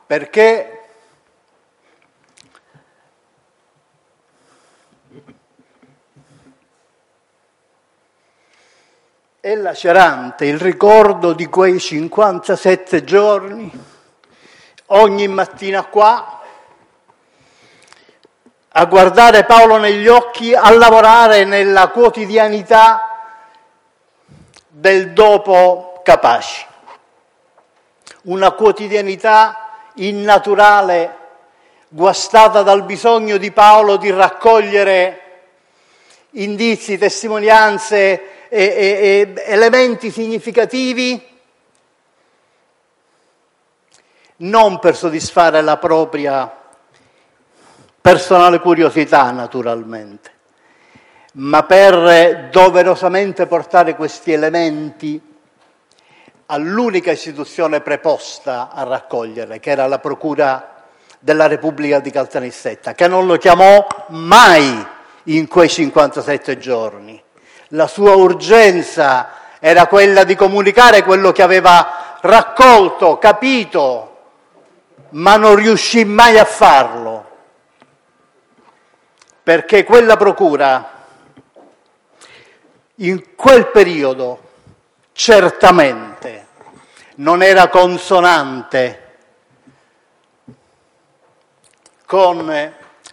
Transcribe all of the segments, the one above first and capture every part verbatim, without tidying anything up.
perché è lacerante il ricordo di quei cinquantasette giorni, ogni mattina qua, a guardare Paolo negli occhi, a lavorare nella quotidianità del dopo Capaci. Una quotidianità innaturale, guastata dal bisogno di Paolo di raccogliere indizi, testimonianze e, e, e elementi significativi, non per soddisfare la propria personale curiosità, naturalmente, ma per doverosamente portare questi elementi all'unica istituzione preposta a raccoglierle, che era la Procura della Repubblica di Caltanissetta, che non lo chiamò mai in quei cinquantasette giorni. La sua urgenza era quella di comunicare quello che aveva raccolto, capito, ma non riuscì mai a farlo, perché quella procura in quel periodo certamente non era consonante con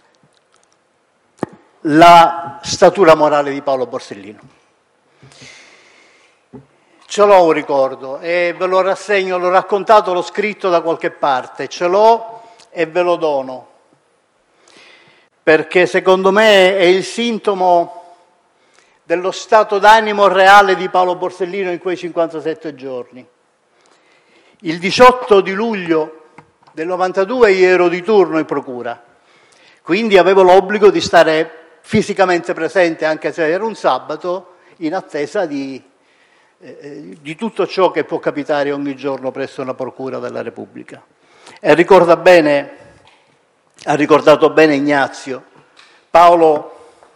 la statura morale di Paolo Borsellino. Ce l'ho un ricordo e ve lo rassegno, l'ho raccontato, l'ho scritto da qualche parte, ce l'ho e ve lo dono, perché secondo me è il sintomo dello stato d'animo reale di Paolo Borsellino in quei cinquantasette giorni. Il diciotto di luglio del novantadue io ero di turno in procura, quindi avevo l'obbligo di stare fisicamente presente, anche se era un sabato, in attesa di, eh, di tutto ciò che può capitare ogni giorno presso una procura della Repubblica. E ricorda bene, ha ricordato bene Ignazio, Paolo.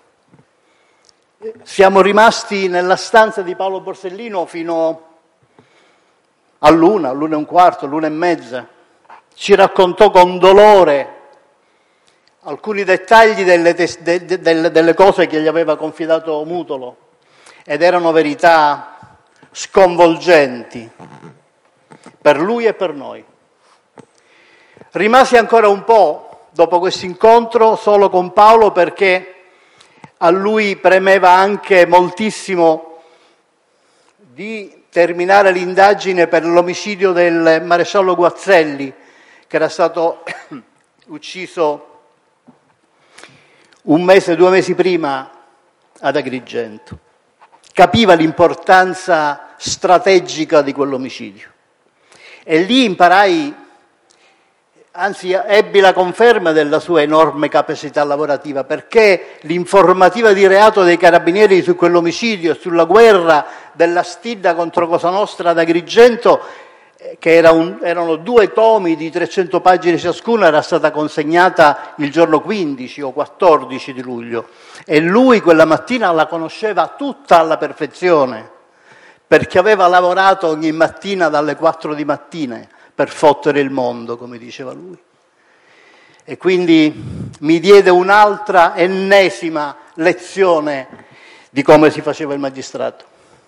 Siamo rimasti nella stanza di Paolo Borsellino fino all'una, all'una e un quarto, all'una e mezza. Ci raccontò con dolore alcuni dettagli delle, tes- de- de- delle, delle cose che gli aveva confidato Mutolo, ed erano verità sconvolgenti per lui e per noi. Rimasi ancora un po' dopo questo incontro solo con Paolo, perché a lui premeva anche moltissimo di terminare l'indagine per l'omicidio del maresciallo Guazzelli, che era stato ucciso un mese, due mesi prima ad Agrigento. Capiva l'importanza strategica di quell'omicidio. E lì imparai, anzi ebbi la conferma della sua enorme capacità lavorativa, perché l'informativa di reato dei carabinieri su quell'omicidio, sulla guerra della Stidda contro Cosa Nostra ad Agrigento, che era un, erano due tomi di trecento pagine ciascuno, era stata consegnata il giorno quindici o quattordici di luglio, e lui quella mattina la conosceva tutta alla perfezione, perché aveva lavorato ogni mattina dalle quattro di mattina per fottere il mondo, come diceva lui. E quindi mi diede un'altra ennesima lezione di come si faceva il magistrato.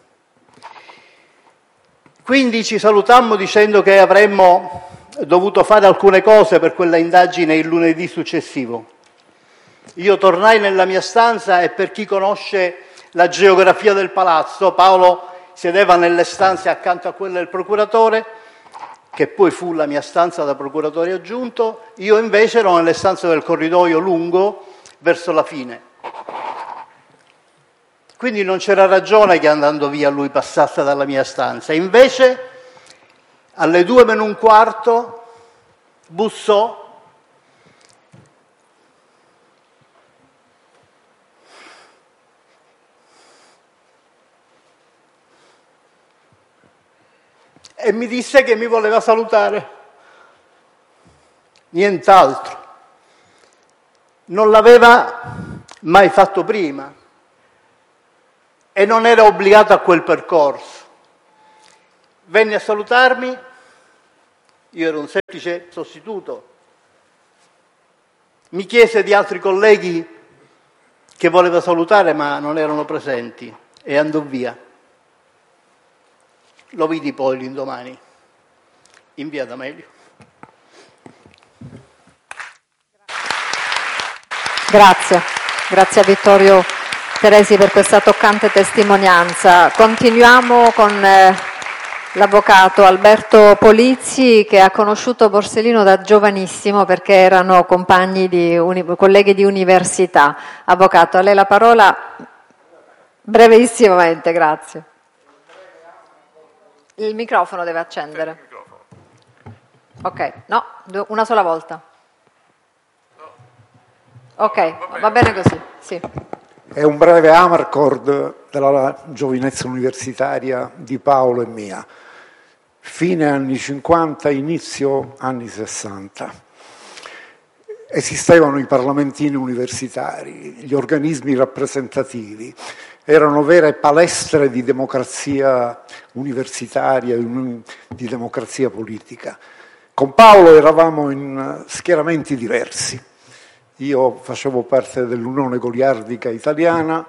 Quindi ci salutammo dicendo che avremmo dovuto fare alcune cose per quella indagine il lunedì successivo. Io tornai nella mia stanza e, per chi conosce la geografia del palazzo, Paolo sedeva nelle stanze accanto a quella del procuratore, che poi fu la mia stanza da procuratore aggiunto. Io invece ero nelle stanze del corridoio lungo verso la fine. Quindi non c'era ragione che andando via lui passasse dalla mia stanza. Invece alle due meno un quarto bussò e mi disse che mi voleva salutare. Nient'altro. Non l'aveva mai fatto prima e non era obbligato a quel percorso. Venne a salutarmi io ero un semplice sostituto. Mi chiese di altri colleghi che voleva salutare ma non erano presenti e andò via. Lo vidi poi l'indomani in via D'Amelio. Grazie, grazie a Vittorio Teresi per questa toccante testimonianza. Continuiamo con eh, l'avvocato Alberto Polizzi, che ha conosciuto Borsellino da giovanissimo perché erano compagni di uni- colleghi di università. Avvocato, a lei la parola brevissimamente, grazie. Il microfono deve accendere. Ok, no, una sola volta. Ok, va bene così, sì. È un breve amarcord della giovinezza universitaria di Paolo e mia. Fine anni cinquanta, inizio anni sessanta. Esistevano i parlamentini universitari, gli organismi rappresentativi, erano vere palestre di democrazia universitaria, di democrazia politica. Con Paolo eravamo in schieramenti diversi. Io facevo parte dell'Unione Goliardica Italiana,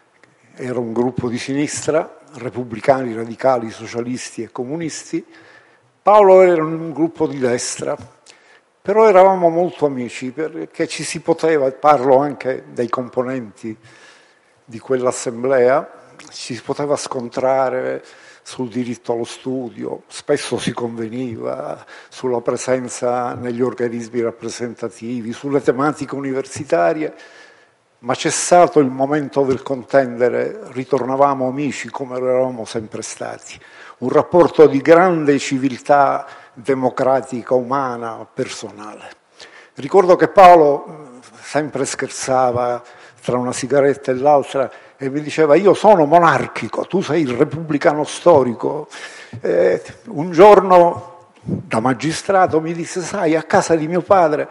era un gruppo di sinistra, repubblicani, radicali, socialisti e comunisti. Paolo era un gruppo di destra, però eravamo molto amici perché ci si poteva, parlo anche dei componenti di quell'assemblea, ci si poteva scontrare sul diritto allo studio, spesso si conveniva sulla presenza negli organismi rappresentativi, sulle tematiche universitarie, ma cessato il momento del contendere, ritornavamo amici come eravamo sempre stati. Un rapporto di grande civiltà democratica, umana, personale. Ricordo che Paolo sempre scherzava tra una sigaretta e l'altra e mi diceva: io sono monarchico, tu sei il repubblicano storico. Eh, un giorno da magistrato mi disse: sai, a casa di mio padre,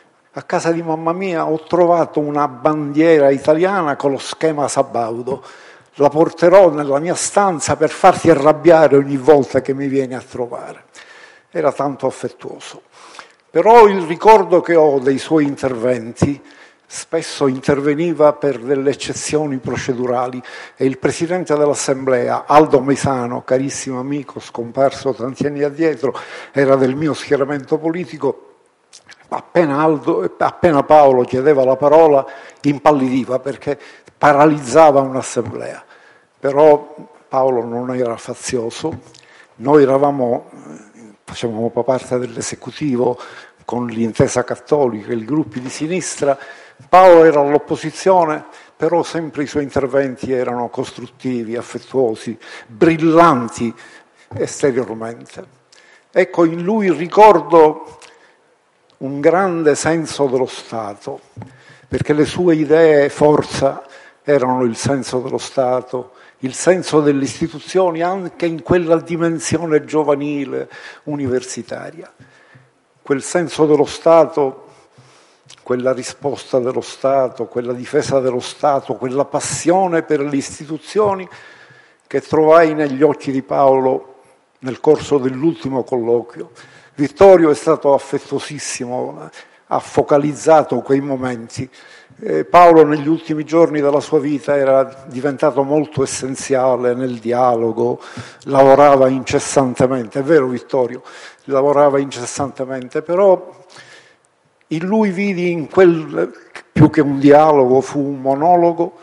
a casa di mamma mia, ho trovato una bandiera italiana con lo schema Sabaudo, la porterò nella mia stanza per farti arrabbiare ogni volta che mi vieni a trovare. Era tanto affettuoso. Però il ricordo che ho dei suoi interventi, spesso interveniva per delle eccezioni procedurali e il presidente dell'Assemblea, Aldo Mesano, carissimo amico, scomparso tanti anni addietro, era del mio schieramento politico. Appena, Aldo, appena Paolo chiedeva la parola, impallidiva perché paralizzava un'assemblea. Però Paolo non era fazioso, noi eravamo, facevamo parte dell'esecutivo con l'Intesa Cattolica, i gruppi di sinistra. Paolo era all'opposizione, però sempre i suoi interventi erano costruttivi, affettuosi, brillanti esteriormente. Ecco, in lui ricordo un grande senso dello Stato, perché le sue idee forza erano il senso dello Stato, il senso delle istituzioni anche in quella dimensione giovanile, universitaria. Quel senso dello Stato, quella risposta dello Stato, quella difesa dello Stato, quella passione per le istituzioni che trovai negli occhi di Paolo nel corso dell'ultimo colloquio. Vittorio è stato affettuosissimo, ha focalizzato quei momenti. Eh, Paolo negli ultimi giorni della sua vita era diventato molto essenziale nel dialogo, lavorava incessantemente, è vero Vittorio, lavorava incessantemente, però in lui vidi in quel, più che un dialogo, fu un monologo,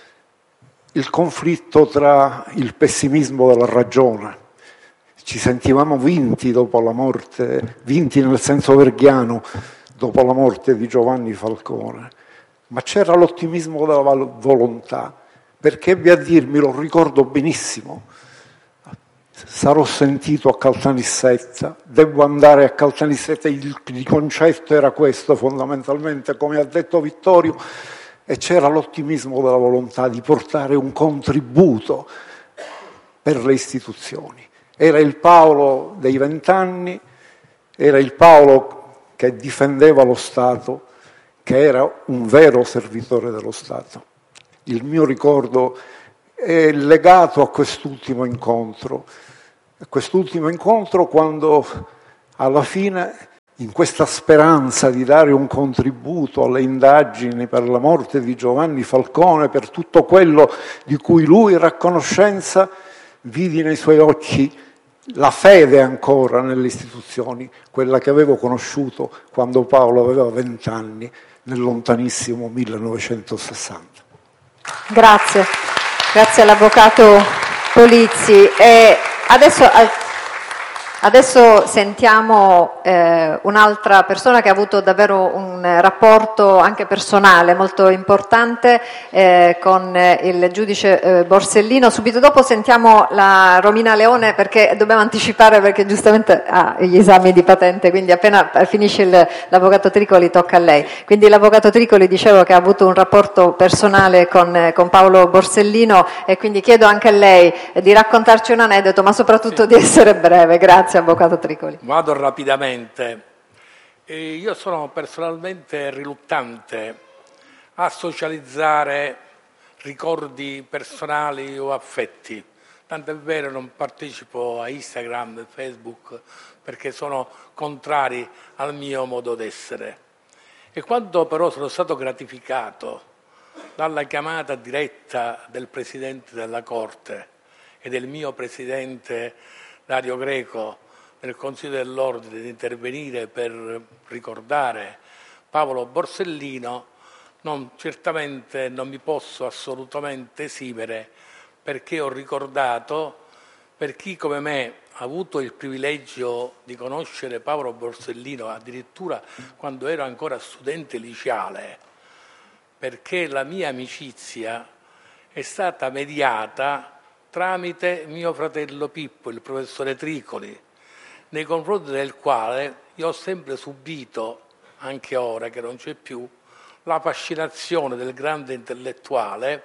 il conflitto tra il pessimismo della ragione. Ci sentivamo vinti dopo la morte, vinti nel senso verghiano, dopo la morte di Giovanni Falcone. Ma c'era l'ottimismo della volontà, perché ebbe a dirmi, lo ricordo benissimo, sarò sentito a Caltanissetta, devo andare a Caltanissetta, il, il concetto era questo fondamentalmente, come ha detto Vittorio, e c'era l'ottimismo della volontà di portare un contributo per le istituzioni. Era il Paolo dei vent'anni, era il Paolo che difendeva lo Stato, che era un vero servitore dello Stato. Il mio ricordo è legato a quest'ultimo incontro, a quest'ultimo incontro quando alla fine, in questa speranza di dare un contributo alle indagini per la morte di Giovanni Falcone, per tutto quello di cui lui era a conoscenza, vidi nei suoi occhi la fede ancora nelle istituzioni, quella che avevo conosciuto quando Paolo aveva vent'anni, nel lontanissimo millenovecentosessanta. Grazie, grazie all'avvocato Polizzi. E adesso... Adesso sentiamo eh, un'altra persona che ha avuto davvero un rapporto anche personale molto importante eh, con eh, il giudice eh, Borsellino. Subito dopo sentiamo la Romina Leone, perché dobbiamo anticipare, perché giustamente ha gli esami di patente, quindi appena finisce il, l'avvocato Tricoli tocca a lei. Quindi l'avvocato Tricoli, dicevo, che ha avuto un rapporto personale con, eh, con Paolo Borsellino, e quindi chiedo anche a lei eh, di raccontarci un aneddoto, ma soprattutto sì, di essere breve. Grazie. Avvocato Tricoli. Vado rapidamente. E io sono personalmente riluttante a socializzare ricordi personali o affetti. Tanto è vero, non partecipo a Instagram e Facebook perché sono contrari al mio modo d'essere. E quando però sono stato gratificato dalla chiamata diretta del Presidente della Corte e del mio Presidente Dario Greco del Consiglio dell'Ordine di intervenire per ricordare Paolo Borsellino, non, certamente non mi posso assolutamente esimere, perché ho ricordato, per chi come me ha avuto il privilegio di conoscere Paolo Borsellino addirittura quando ero ancora studente liceale, perché la mia amicizia è stata mediata tramite mio fratello Pippo, il professore Tricoli, nei confronti del quale io ho sempre subito, anche ora che non c'è più, la fascinazione del grande intellettuale,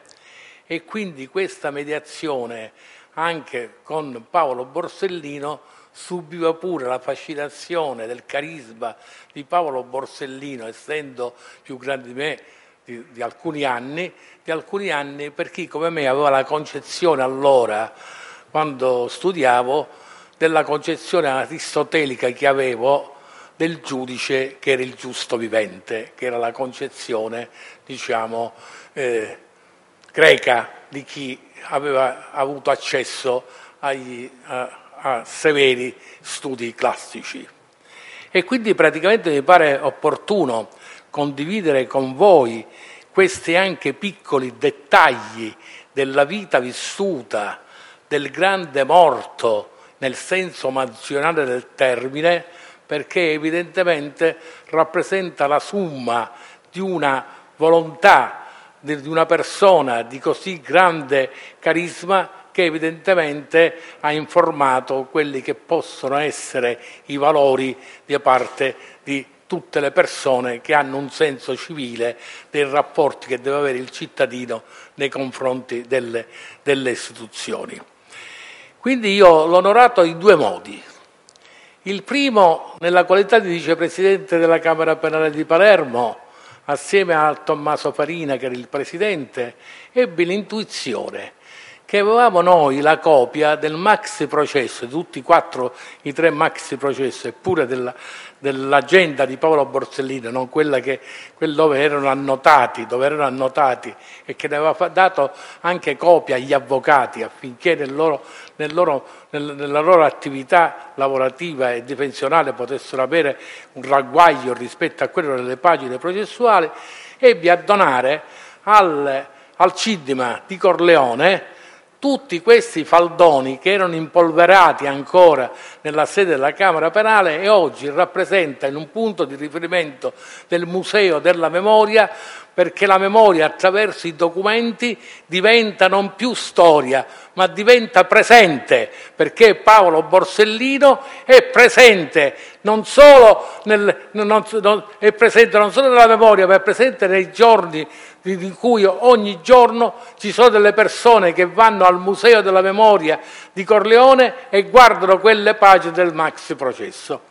e quindi questa mediazione anche con Paolo Borsellino subiva pure la fascinazione del carisma di Paolo Borsellino, essendo più grande di me di, di alcuni anni, di alcuni anni per chi come me aveva la concezione allora, quando studiavo, della concezione aristotelica che avevo del giudice che era il giusto vivente, che era la concezione, diciamo, eh, greca di chi aveva avuto accesso agli, a, a severi studi classici. E quindi praticamente mi pare opportuno condividere con voi questi anche piccoli dettagli della vita vissuta del grande morto nel senso manzionale del termine, perché evidentemente rappresenta la summa di una volontà di una persona di così grande carisma, che evidentemente ha informato quelli che possono essere i valori da parte di tutte le persone che hanno un senso civile dei rapporti che deve avere il cittadino nei confronti delle, delle istituzioni. Quindi io l'ho onorato in due modi. Il primo, nella qualità di vicepresidente della Camera Penale di Palermo, assieme a Tommaso Farina, che era il presidente, ebbi l'intuizione che avevamo noi la copia del maxi processo, di tutti i quattro, i tre maxi processi, eppure della, dell'agenda di Paolo Borsellino, non quella che quella dove erano annotati, dove erano annotati e che ne aveva dato anche copia agli avvocati affinché nel loro, nel loro, nel, nella loro attività lavorativa e difensionale potessero avere un ragguaglio rispetto a quello delle pagine processuali, ebbi a donare al, al Cidima di Corleone tutti questi faldoni che erano impolverati ancora nella sede della Camera Penale e oggi rappresenta in un punto di riferimento del Museo della Memoria, perché la memoria attraverso i documenti diventa non più storia, ma diventa presente, perché Paolo Borsellino è presente non solo, nel, non, non, è presente non solo nella memoria, ma è presente nei giorni di cui ogni giorno ci sono delle persone che vanno al Museo della Memoria di Corleone e guardano quelle pagine del maxi processo.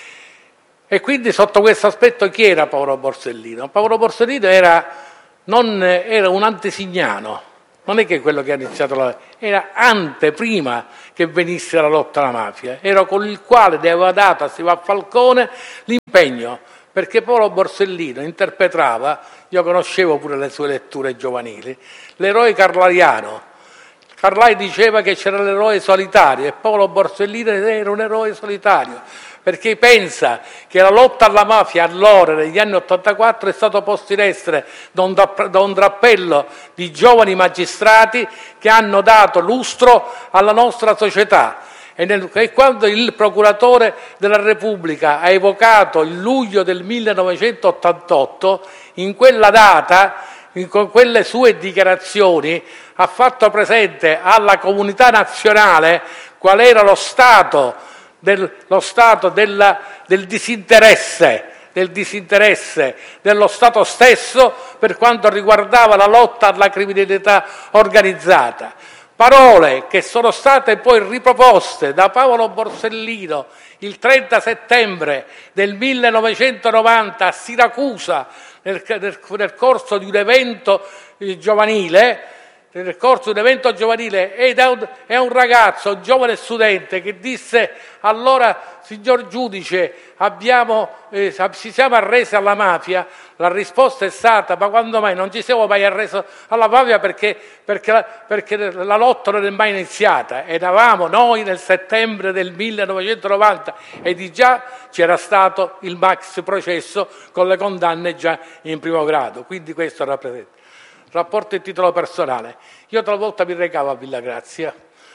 E quindi sotto questo aspetto chi era Paolo Borsellino? Paolo Borsellino era, non, era un antesignano, Non è che quello che ha iniziato la era ante, prima che venisse la lotta alla mafia, era con il quale aveva dato a Silvio Falcone l'impegno, perché Paolo Borsellino interpretava, io conoscevo pure le sue letture giovanili, l'eroe carlaiano. Carlai diceva che c'era l'eroe solitario e Paolo Borsellino era un eroe solitario, perché pensa che la lotta alla mafia allora, negli anni ottantaquattro, è stato posto in essere da un, da un drappello di giovani magistrati che hanno dato lustro alla nostra società. E, nel, e quando il procuratore della Repubblica ha evocato il luglio del millenovecentottantotto, in quella data, con quelle sue dichiarazioni, ha fatto presente alla comunità nazionale qual era lo stato del, lo stato della, del disinteresse, del disinteresse dello Stato stesso per quanto riguardava la lotta alla criminalità organizzata. Parole che sono state poi riproposte da Paolo Borsellino il trenta settembre del millenovecentonovanta a Siracusa nel, nel, nel corso di un evento eh, giovanile, nel corso di un evento giovanile, ed è un, è un ragazzo, un giovane studente, che disse: allora, signor giudice, abbiamo, eh, ci siamo arresi alla mafia. La risposta è stata: ma quando mai? Non ci siamo mai arresi alla mafia perché, perché, la, perché la lotta non è mai iniziata. Eravamo noi nel settembre del millenovecentonovanta e di già c'era stato il maxi processo con le condanne già in primo grado. Quindi questo rappresenta. Rapporto e titolo personale. Io talvolta mi recavo a Villa Grazia,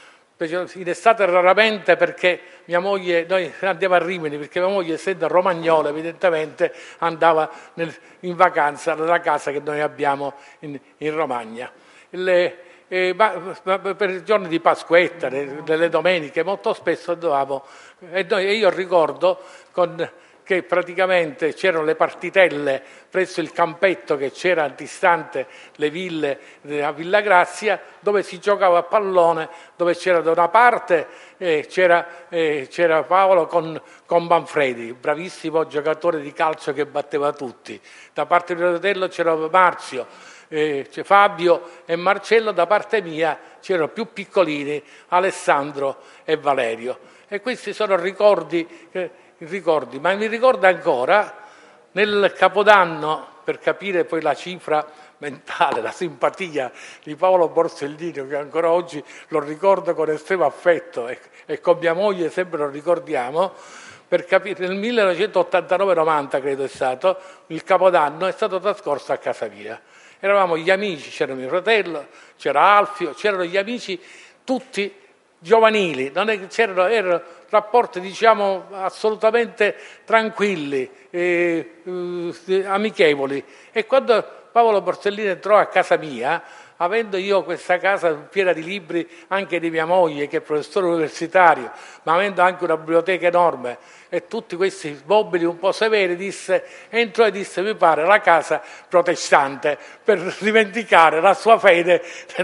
in estate raramente, perché mia moglie, noi andiamo a Rimini perché mia moglie, essendo romagnola, evidentemente andava nel, in vacanza nella casa che noi abbiamo in, in Romagna. Le, eh, ma, ma per i giorni di Pasquetta, delle domeniche, molto spesso andavamo, e, noi, e io ricordo con... che praticamente c'erano le partitelle presso il campetto che c'era antistante le ville a Villa Grazia, dove si giocava a pallone, dove c'era da una parte eh, c'era, eh, c'era Paolo con, con Manfredi, bravissimo giocatore di calcio che batteva tutti, da parte di mio fratello c'era Marzio, eh, c'è Fabio e Marcello, da parte mia c'erano più piccolini, Alessandro e Valerio. E questi sono ricordi eh, ricordi, ma mi ricorda ancora nel Capodanno, per capire poi la cifra mentale, la simpatia di Paolo Borsellino, che ancora oggi lo ricordo con estremo affetto e, e con mia moglie sempre lo ricordiamo, per capire, nel millenovecentottantanove novanta credo è stato, il Capodanno è stato trascorso a casa mia. Eravamo gli amici, c'era mio fratello, c'era Alfio, c'erano gli amici tutti giovanili, non è che c'erano, erano rapporti diciamo assolutamente tranquilli, eh, eh, amichevoli. E quando Paolo Borsellino entrò a casa mia, avendo io questa casa piena di libri anche di mia moglie che è professore universitario, ma avendo anche una biblioteca enorme e tutti questi mobili un po' severi, disse, entrò e disse: mi pare la casa protestante, per rivendicare la sua fede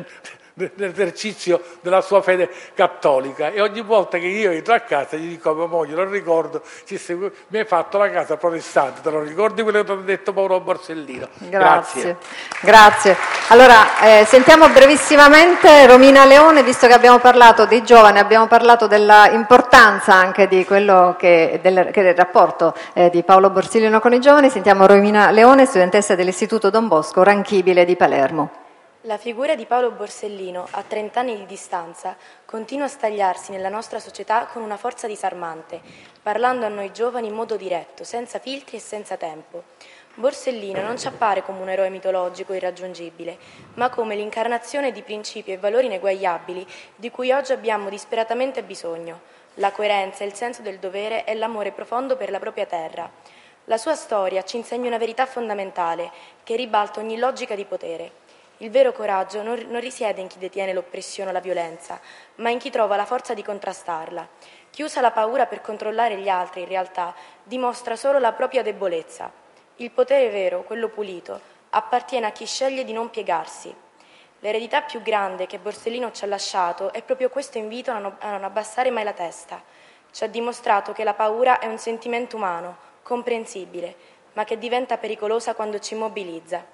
nell'esercizio della sua fede cattolica. E ogni volta che io entro a casa gli dico a mia moglie, lo ricordo, mi hai fatto la casa protestante, te lo ricordi quello che ti ho detto Paolo Borsellino? Grazie, grazie. Allora eh, sentiamo brevissimamente Romina Leone, visto che abbiamo parlato dei giovani, abbiamo parlato della importanza anche di quello che del, che del rapporto eh, di Paolo Borsellino con i giovani. Sentiamo Romina Leone, studentessa dell'Istituto Don Bosco Ranchibile di Palermo. La figura di Paolo Borsellino, a trent'anni di distanza, continua a stagliarsi nella nostra società con una forza disarmante, parlando a noi giovani in modo diretto, senza filtri e senza tempo. Borsellino non ci appare come un eroe mitologico irraggiungibile, ma come l'incarnazione di principi e valori ineguagliabili di cui oggi abbiamo disperatamente bisogno: la coerenza, il senso del dovere e l'amore profondo per la propria terra. La sua storia ci insegna una verità fondamentale che ribalta ogni logica di potere. Il vero coraggio non, non risiede in chi detiene l'oppressione o la violenza, ma in chi trova la forza di contrastarla. Chi usa la paura per controllare gli altri, in realtà, dimostra solo la propria debolezza. Il potere vero, quello pulito, appartiene a chi sceglie di non piegarsi. L'eredità più grande che Borsellino ci ha lasciato è proprio questo invito a non, a non abbassare mai la testa. Ci ha dimostrato che la paura è un sentimento umano, comprensibile, ma che diventa pericolosa quando ci immobilizza.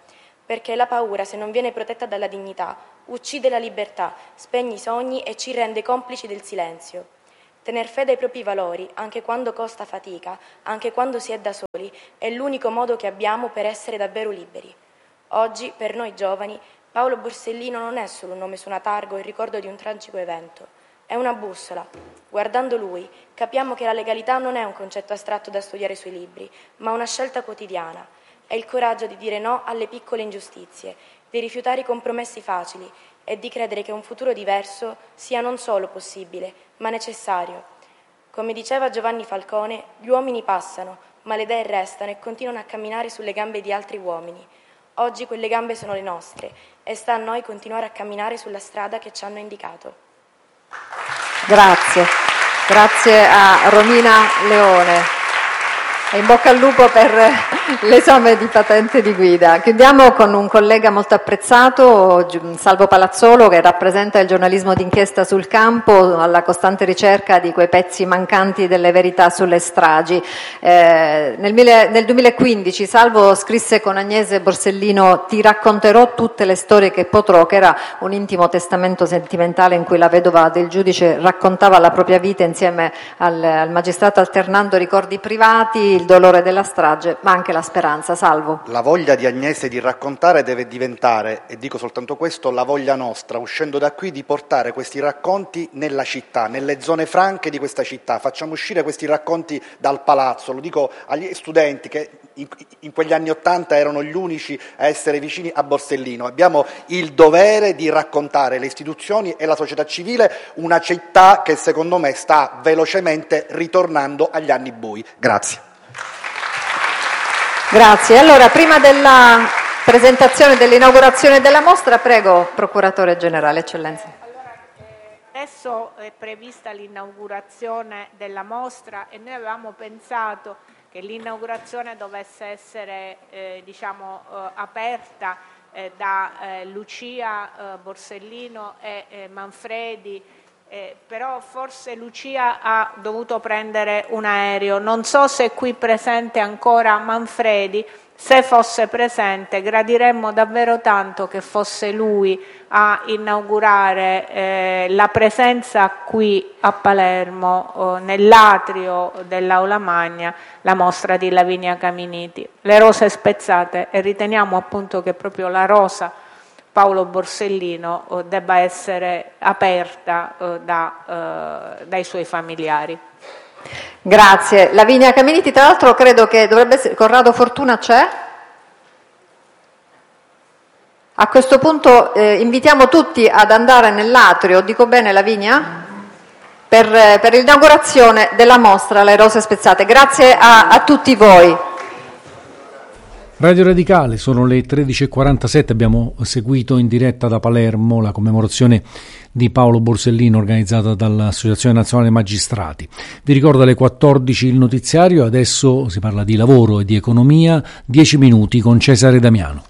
perché la paura, se non viene protetta dalla dignità, uccide la libertà, spegne i sogni e ci rende complici del silenzio. Tener fede ai propri valori, anche quando costa fatica, anche quando si è da soli, è l'unico modo che abbiamo per essere davvero liberi. Oggi, per noi giovani, Paolo Borsellino non è solo un nome su una targa o il ricordo di un tragico evento. È una bussola. Guardando lui, capiamo che la legalità non è un concetto astratto da studiare sui libri, ma una scelta quotidiana. È il coraggio di dire no alle piccole ingiustizie, di rifiutare i compromessi facili e di credere che un futuro diverso sia non solo possibile, ma necessario. Come diceva Giovanni Falcone, gli uomini passano, ma le idee restano e continuano a camminare sulle gambe di altri uomini. Oggi quelle gambe sono le nostre e sta a noi continuare a camminare sulla strada che ci hanno indicato. Grazie, grazie a Romina Leone. E in bocca al lupo per l'esame di patente di guida. Chiudiamo con un collega molto apprezzato, Salvo Palazzolo, che rappresenta il giornalismo d'inchiesta sul campo alla costante ricerca di quei pezzi mancanti delle verità sulle stragi. Eh, nel, mille, nel duemilaquindici Salvo scrisse con Agnese Borsellino "Ti racconterò tutte le storie che potrò", che era un intimo testamento sentimentale in cui la vedova del giudice raccontava la propria vita insieme al, al magistrato, alternando ricordi privati, il dolore della strage, ma anche la speranza. Salvo. La voglia di Agnese di raccontare deve diventare, e dico soltanto questo, la voglia nostra, uscendo da qui, di portare questi racconti nella città, nelle zone franche di questa città. Facciamo uscire questi racconti dal palazzo, lo dico agli studenti che in, in quegli anni Ottanta erano gli unici a essere vicini a Borsellino. Abbiamo il dovere di raccontare le istituzioni e la società civile, una città che secondo me sta velocemente ritornando agli anni bui. Grazie. Grazie. Allora, prima della presentazione dell'inaugurazione della mostra, prego, Procuratore Generale, Eccellenza. Allora, eh, adesso è prevista l'inaugurazione della mostra e noi avevamo pensato che l'inaugurazione dovesse essere eh, diciamo, eh, aperta eh, da eh, Lucia eh, Borsellino e eh, Manfredi. Eh, però forse Lucia ha dovuto prendere un aereo, non so se è qui presente ancora Manfredi. Se fosse presente gradiremmo davvero tanto che fosse lui a inaugurare eh, la presenza qui a Palermo, eh, nell'atrio dell'Aula Magna, la mostra di Lavinia Caminiti, Le rose spezzate, e riteniamo appunto che proprio la rosa Paolo Borsellino eh, debba essere aperta eh, da, eh, dai suoi familiari. Grazie. Lavinia Caminiti, tra l'altro credo che dovrebbe essere... Corrado Fortuna c'è? A questo punto eh, invitiamo tutti ad andare nell'atrio, dico bene Lavinia? Per, eh, per l'inaugurazione della mostra Le rose spezzate. Grazie a, a tutti voi. Radio Radicale, sono le tredici e quarantasette, abbiamo seguito in diretta da Palermo la commemorazione di Paolo Borsellino organizzata dall'Associazione Nazionale Magistrati. Vi ricordo alle quattordici il notiziario, adesso si parla di lavoro e di economia, dieci minuti con Cesare Damiano.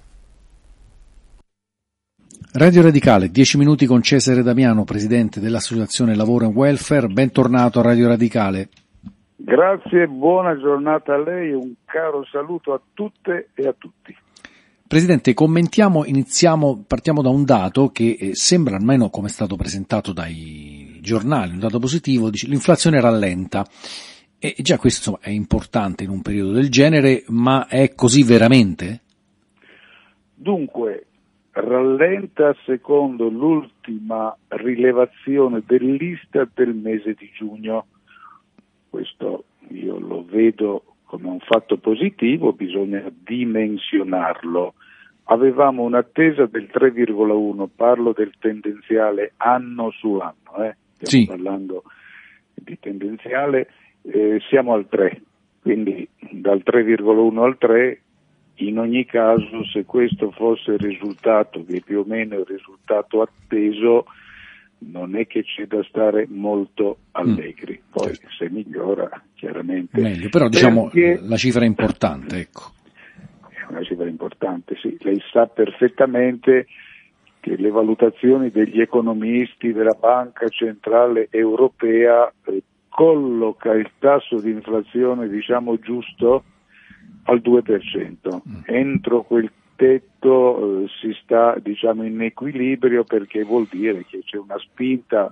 Radio Radicale, dieci minuti con Cesare Damiano, presidente dell'Associazione Lavoro e Welfare, bentornato a Radio Radicale. Grazie, buona giornata a lei e un caro saluto a tutte e a tutti. Presidente, commentiamo, iniziamo, partiamo da un dato che eh, sembra, almeno come è stato presentato dai giornali, un dato positivo, dice l'inflazione rallenta. E già questo insomma, è importante in un periodo del genere, ma è così veramente? Dunque, rallenta secondo l'ultima rilevazione dell'Istat del mese di giugno. Questo io lo vedo come un fatto positivo, bisogna dimensionarlo. Avevamo un'attesa del tre virgola uno, parlo del tendenziale anno su anno, eh? stiamo sì. parlando di tendenziale, eh, siamo al tre, quindi dal tre virgola uno al tre, in ogni caso se questo fosse il risultato, che più o meno è il risultato atteso, non è che c'è da stare molto allegri, poi certo. Se migliora chiaramente meglio, però diciamo la cifra è importante, ecco. È una cifra importante, sì, lei sa perfettamente che le valutazioni degli economisti della Banca Centrale Europea eh, colloca il tasso di inflazione diciamo giusto al due per cento, mm. entro quel tetto eh, si sta, diciamo, in equilibrio, perché vuol dire che c'è una spinta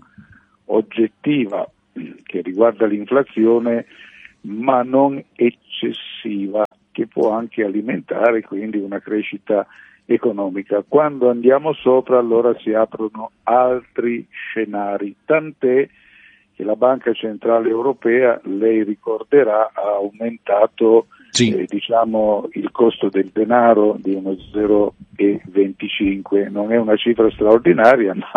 oggettiva che riguarda l'inflazione, ma non eccessiva, che può anche alimentare quindi una crescita economica. Quando andiamo sopra, allora si aprono altri scenari, tant'è che la Banca Centrale Europea, lei ricorderà, ha aumentato sì. eh, diciamo il costo del denaro di uno zero virgola venticinque. Non è una cifra straordinaria, ma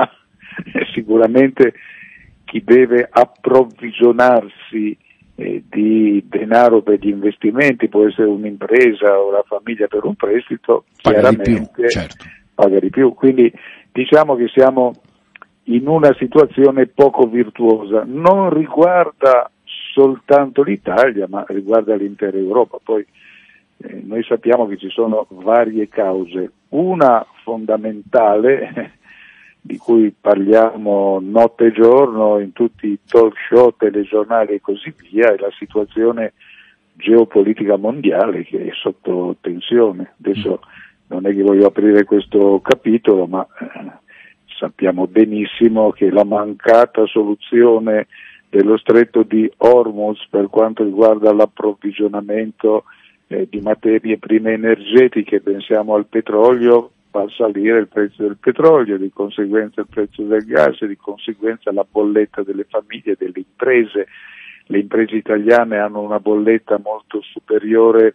sicuramente chi deve approvvigionarsi eh, di denaro per gli investimenti, può essere un'impresa o la famiglia per un prestito, paga chiaramente di più, certo. paga di più. Quindi diciamo che siamo in una situazione poco virtuosa. Non riguarda soltanto l'Italia, ma riguarda l'intera Europa. Poi eh, noi sappiamo che ci sono varie cause. Una fondamentale, di cui parliamo notte e giorno in tutti i talk show, telegiornali e così via, è la situazione geopolitica mondiale che è sotto tensione. Adesso non è che voglio aprire questo capitolo, ma eh, sappiamo benissimo che la mancata soluzione dello stretto di Hormuz per quanto riguarda l'approvvigionamento eh, di materie prime energetiche, pensiamo al petrolio, fa salire il prezzo del petrolio, di conseguenza il prezzo del gas e di conseguenza la bolletta delle famiglie e delle imprese. Le imprese italiane hanno una bolletta molto superiore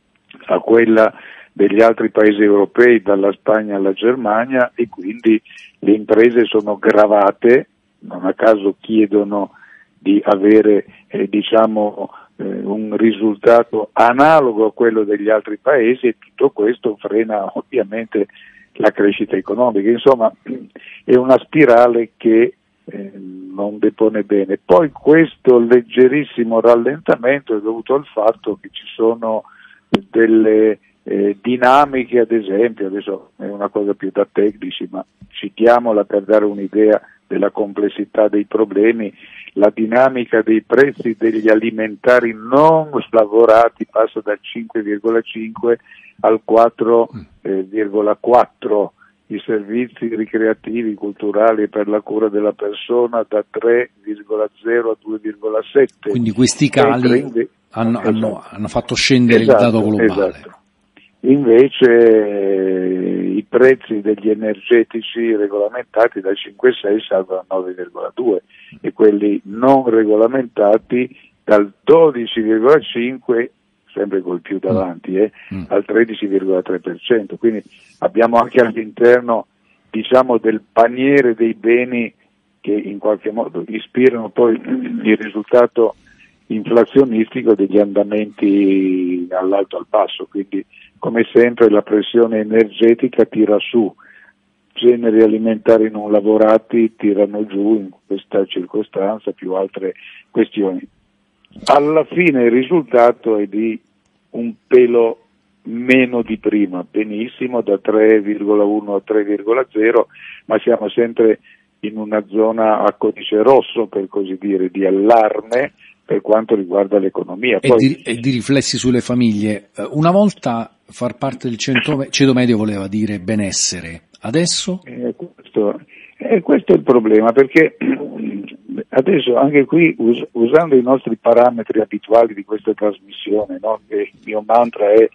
a quella degli altri paesi europei, dalla Spagna alla Germania, e quindi le imprese sono gravate, non a caso chiedono di avere eh, diciamo eh, un risultato analogo a quello degli altri paesi, e tutto questo frena ovviamente la crescita economica. Insomma, è una spirale che eh, non depone bene. Poi questo leggerissimo rallentamento è dovuto al fatto che ci sono delle eh, dinamiche, ad esempio, adesso è una cosa più da tecnici, ma citiamola per dare un'idea della complessità dei problemi. La dinamica dei prezzi degli alimentari non lavorati passa dal cinque virgola cinque al quattro virgola quattro, i servizi ricreativi, culturali e per la cura della persona da tre virgola zero a due virgola sette. Quindi questi cali inve- hanno, esatto. hanno, hanno fatto scendere esatto, il dato globale. Esatto. Invece eh, i prezzi degli energetici regolamentati dal cinque virgola sei salgono al nove virgola due e quelli non regolamentati dal dodici virgola cinque, sempre col più davanti, eh, mm. al tredici virgola tre per cento. Quindi abbiamo anche all'interno, diciamo, del paniere dei beni che in qualche modo ispirano poi il risultato inflazionistico degli andamenti dall'alto al basso. Quindi, come sempre, la pressione energetica tira su, generi alimentari non lavorati tirano giù in questa circostanza, più altre questioni. Alla fine il risultato è di un pelo meno di prima, benissimo, da tre virgola uno a tre virgola zero, ma siamo sempre in una zona a codice rosso, per così dire, di allarme per quanto riguarda l'economia. E, Poi, di, e di riflessi sulle famiglie. Una volta far parte del ceto medio voleva dire benessere, adesso? Eh, questo, eh, questo è il problema, perché adesso anche qui, us- usando i nostri parametri abituali di questa trasmissione, no? Il mio mantra è: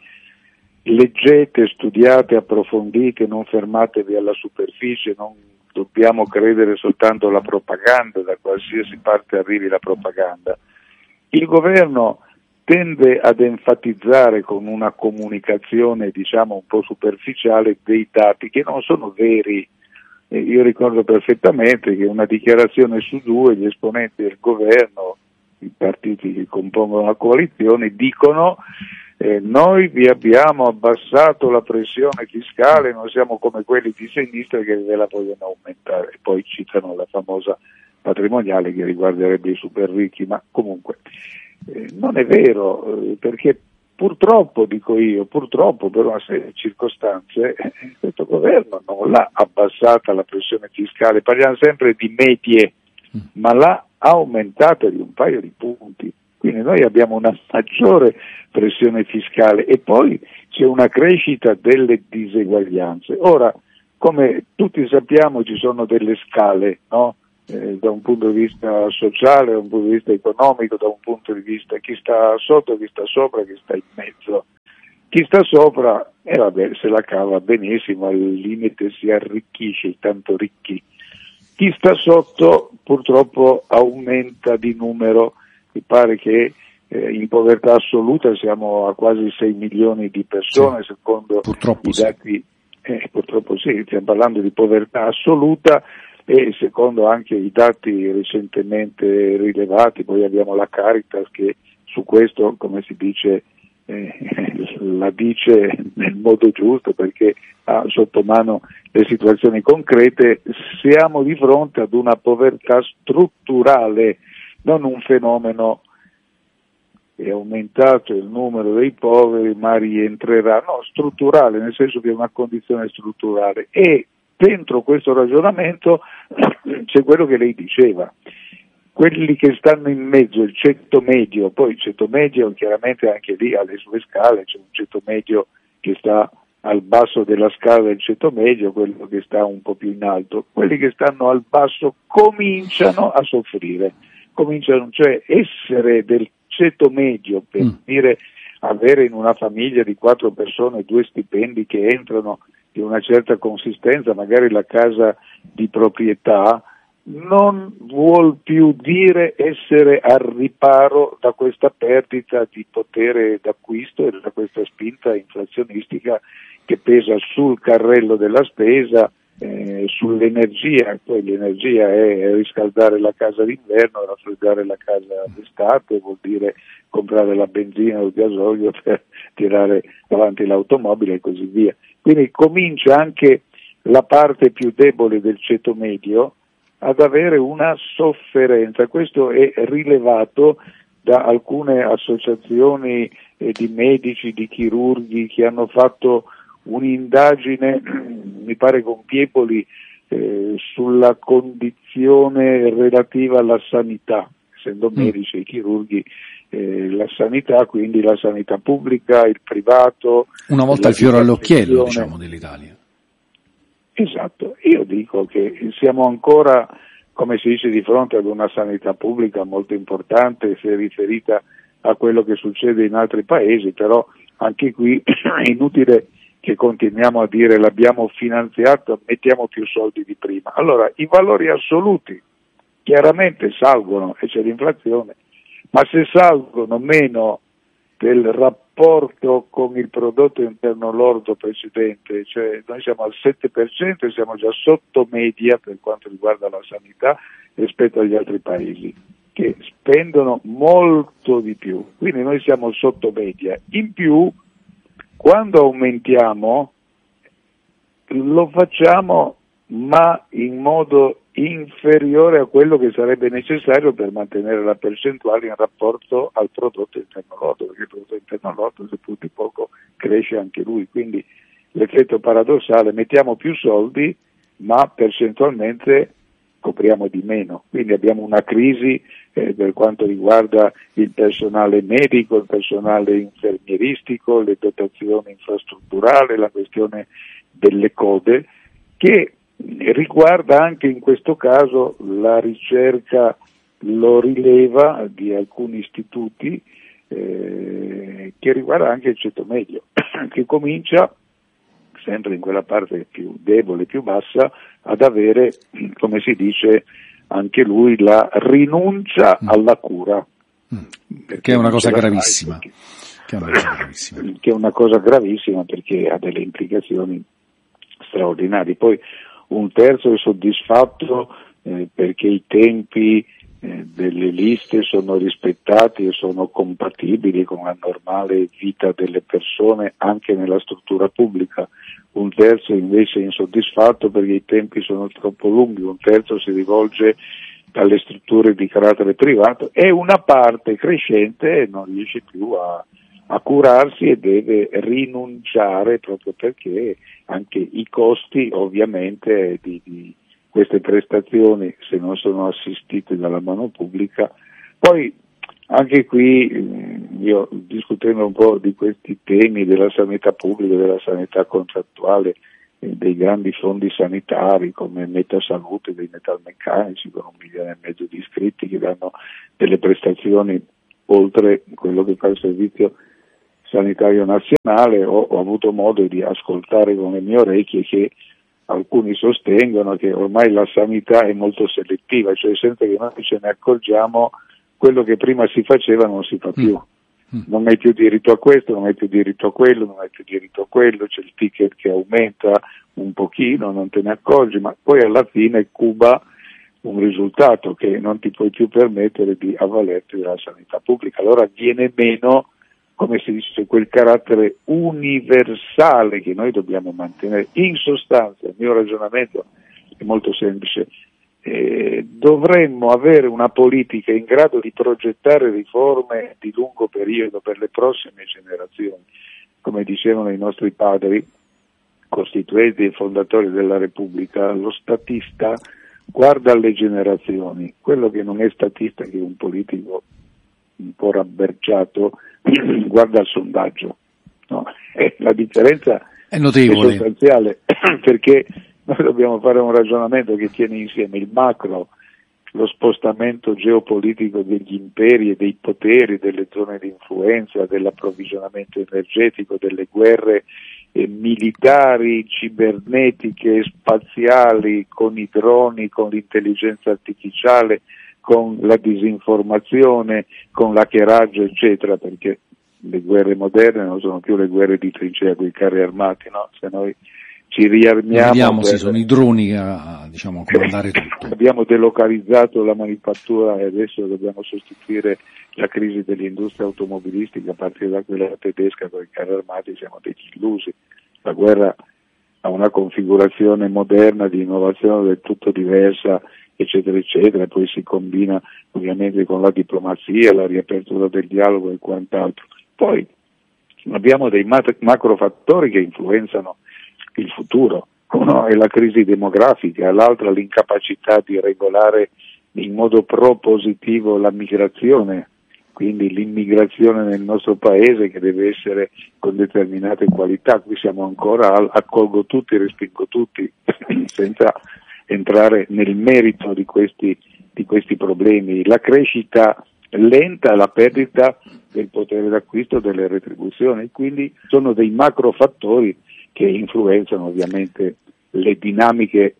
leggete, studiate, approfondite, non fermatevi alla superficie, non dobbiamo credere soltanto alla propaganda, da qualsiasi parte arrivi la propaganda. Il governo tende ad enfatizzare con una comunicazione, diciamo, un po' superficiale dei dati che non sono veri. Eh, io ricordo perfettamente che una dichiarazione su due gli esponenti del governo, i partiti che compongono la coalizione, dicono eh, noi vi abbiamo abbassato la pressione fiscale, non siamo come quelli di sinistra che ve la vogliono aumentare. E poi citano la famosa patrimoniale che riguarderebbe i super ricchi, ma comunque eh, non è vero, eh, perché purtroppo, dico io, purtroppo per una serie di circostanze eh, questo governo non l'ha abbassata la pressione fiscale, parliamo sempre di medie, ma l'ha aumentata di un paio di punti. Quindi noi abbiamo una maggiore pressione fiscale e poi c'è una crescita delle diseguaglianze. Ora, come tutti sappiamo, ci sono delle scale, no? Eh, da un punto di vista sociale, da un punto di vista economico, da un punto di vista chi sta sotto, chi sta sopra, chi sta in mezzo. Chi sta sopra, eh, vabbè, se la cava benissimo, al limite si arricchisce, i tanto ricchi. Chi sta sotto purtroppo aumenta di numero, mi pare che eh, in povertà assoluta siamo a quasi sei milioni di persone, sì, secondo purtroppo i dati, sì. Eh, purtroppo sì, stiamo parlando di povertà assoluta e secondo anche i dati recentemente rilevati, poi abbiamo la Caritas che su questo, come si dice, eh, la dice nel modo giusto perché ha sotto mano le situazioni concrete, siamo di fronte ad una povertà strutturale, non un fenomeno è aumentato il numero dei poveri ma rientrerà, no, strutturale, nel senso che è una condizione strutturale e dentro questo ragionamento c'è quello che lei diceva, quelli che stanno in mezzo, il ceto medio, poi il ceto medio chiaramente anche lì ha le sue scale, c'è un ceto medio che sta al basso della scala del ceto medio, quello che sta un po' più in alto, quelli che stanno al basso cominciano a soffrire, cominciano, cioè essere del ceto medio per mm. dire avere in una famiglia di quattro persone due stipendi che entrano di una certa consistenza, magari la casa di proprietà, non vuol più dire essere al riparo da questa perdita di potere d'acquisto e da questa spinta inflazionistica che pesa sul carrello della spesa, eh, sull'energia, poi l'energia è riscaldare la casa d'inverno, raffreddare la casa d'estate, vuol dire comprare la benzina o il gasolio per tirare avanti l'automobile e così via. Quindi comincia anche la parte più debole del ceto medio ad avere una sofferenza, questo è rilevato da alcune associazioni eh, di medici, di chirurghi che hanno fatto un'indagine, mi pare con Piepoli, eh, sulla condizione relativa alla sanità, essendo medici e chirurghi, eh, la sanità, quindi la sanità pubblica, il privato. Una volta il fiore all'occhiello, diciamo, dell'Italia. Esatto, io dico che siamo ancora, come si dice, di fronte ad una sanità pubblica molto importante se riferita a quello che succede in altri paesi, però anche qui è inutile che continuiamo a dire l'abbiamo finanziato, mettiamo più soldi di prima. Allora, i valori assoluti chiaramente salgono e c'è l'inflazione, ma se salgono meno del rapporto con il prodotto interno lordo precedente, cioè noi siamo al sette per cento e siamo già sotto media per quanto riguarda la sanità rispetto agli altri paesi che spendono molto di più, quindi noi siamo sotto media. In più, quando aumentiamo lo facciamo ma in modo inferiore a quello che sarebbe necessario per mantenere la percentuale in rapporto al prodotto interno lordo, perché il prodotto interno lordo, seppur di poco, cresce anche lui, quindi l'effetto paradossale, mettiamo più soldi ma percentualmente copriamo di meno, quindi abbiamo una crisi eh, per quanto riguarda il personale medico, il personale infermieristico, le dotazioni infrastrutturali, la questione delle code, che riguarda anche in questo caso la ricerca, lo rileva di alcuni istituti, eh, che riguarda anche il ceto medio, che comincia sempre in quella parte più debole, più bassa, ad avere, come si dice, anche lui la rinuncia mm. alla cura. Mm. Che è una cosa gravissima. Perché, che, è una cosa gravissima. che è una cosa gravissima perché ha delle implicazioni straordinarie. Poi un terzo è soddisfatto eh, perché i tempi eh, delle liste sono rispettati e sono compatibili con la normale vita delle persone anche nella struttura pubblica. Un terzo invece è insoddisfatto perché i tempi sono troppo lunghi, un terzo si rivolge alle strutture di carattere privato e una parte crescente non riesce più a, a curarsi e deve rinunciare proprio perché anche i costi ovviamente di, di queste prestazioni, se non sono assistite dalla mano pubblica, poi Anche qui io discutendo un po' di questi temi della sanità pubblica, della sanità contrattuale, dei grandi fondi sanitari come Metasalute, dei metalmeccanici con un milione e mezzo di iscritti che danno delle prestazioni oltre quello che fa il servizio sanitario nazionale, ho, ho avuto modo di ascoltare con le mie orecchie che alcuni sostengono che ormai la sanità è molto selettiva, cioè senza che noi ce ne accorgiamo quello che prima si faceva non si fa più. Mm. Non hai più diritto a questo, non hai più diritto a quello, non hai più diritto a quello, c'è il ticket che aumenta un pochino, non te ne accorgi, ma poi alla fine cuba un risultato che non ti puoi più permettere di avvalerti della sanità pubblica. Allora viene meno, come si dice, quel carattere universale che noi dobbiamo mantenere. In sostanza, il mio ragionamento è molto semplice. Eh, dovremmo avere una politica in grado di progettare riforme di lungo periodo per le prossime generazioni. Come dicevano i nostri padri costituenti e fondatori della Repubblica, lo statista guarda alle generazioni, quello che non è statista, che è un politico un po' rabberciato, guarda al sondaggio. No? Eh, la differenza è notevole, è sostanziale, perché noi dobbiamo fare un ragionamento che tiene insieme il macro, lo spostamento geopolitico degli imperi e dei poteri, delle zone di influenza, dell'approvvigionamento energetico, delle guerre eh, militari, cibernetiche, spaziali, con i droni, con l'intelligenza artificiale, con la disinformazione, con l'hackeraggio, eccetera, perché le guerre moderne non sono più le guerre di trincea con i carri armati, no? Se noi ci riarmiamo. Vediamo, per... sì, sono i droni a, diciamo, comandare tutto. Abbiamo delocalizzato la manifattura e adesso dobbiamo sostituire la crisi dell'industria automobilistica a partire da quella tedesca con i carri armati, siamo degli illusi. La guerra ha una configurazione moderna di innovazione del tutto diversa, eccetera, eccetera, e poi si combina ovviamente con la diplomazia, la riapertura del dialogo e quant'altro. Poi abbiamo dei macro fattori che influenzano il futuro. Uno è la crisi demografica, l'altro l'incapacità di regolare in modo propositivo la migrazione, quindi l'immigrazione nel nostro paese che deve essere con determinate qualità. Qui siamo ancora al accolgo tutti, respingo tutti, senza entrare nel merito di questi, di questi problemi. La crescita lenta, la perdita del potere d'acquisto, delle retribuzioni, quindi sono dei macro fattori che influenzano ovviamente le dinamiche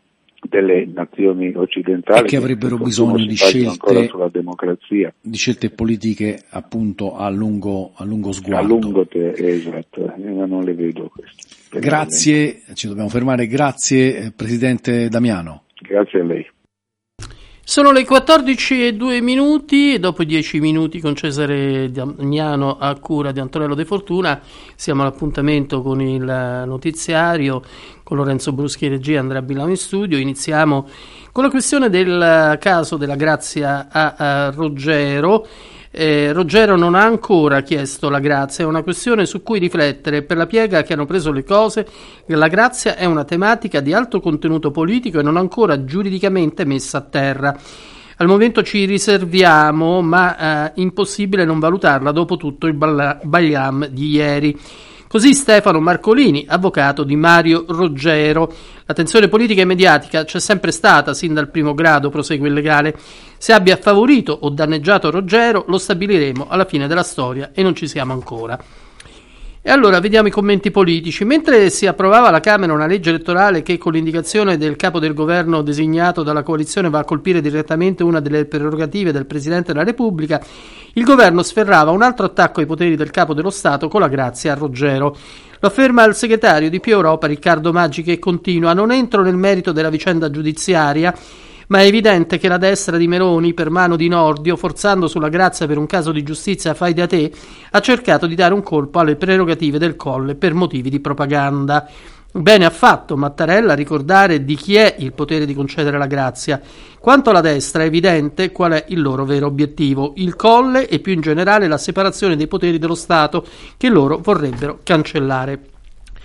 delle nazioni occidentali, e che avrebbero che bisogno di scelte, sulla democrazia, di scelte politiche appunto a lungo, a lungo sguardo. A lungo te, esatto, io non le vedo queste. Grazie, ci dobbiamo fermare, grazie Presidente Damiano. Grazie a lei. Sono le quattordici e due minuti e dopo dieci minuti con Cesare Damiano a cura di Antonello De Fortuna siamo all'appuntamento con il notiziario con Lorenzo Bruschi in regia, Andrea Bilano in studio. Iniziamo con la questione del caso della grazia a, a Roggero. Eh, Roggero non ha ancora chiesto la grazia, è una questione su cui riflettere. Per la piega che hanno preso le cose, la grazia è una tematica di alto contenuto politico e non ancora giuridicamente messa a terra. Al momento ci riserviamo, ma eh, impossibile non valutarla dopo tutto il Bagliam di ieri. Così Stefano Marcolini, avvocato di Mario Roggero. La tensione politica e mediatica c'è sempre stata sin dal primo grado, prosegue il legale. Se abbia favorito o danneggiato Roggero lo stabiliremo alla fine della storia e non ci siamo ancora. E allora vediamo i commenti politici. Mentre si approvava alla Camera una legge elettorale che con l'indicazione del capo del governo designato dalla coalizione va a colpire direttamente una delle prerogative del Presidente della Repubblica, il governo sferrava un altro attacco ai poteri del capo dello Stato con la grazia a Roggero. Lo afferma il segretario di Più Europa Riccardo Maggi, che continua: non entro nel merito della vicenda giudiziaria, ma è evidente che la destra di Meloni, per mano di Nordio, forzando sulla grazia per un caso di giustizia fai da te, ha cercato di dare un colpo alle prerogative del Colle per motivi di propaganda. Bene ha fatto Mattarella a ricordare di chi è il potere di concedere la grazia. Quanto alla destra è evidente qual è il loro vero obiettivo: il Colle e più in generale la separazione dei poteri dello Stato che loro vorrebbero cancellare.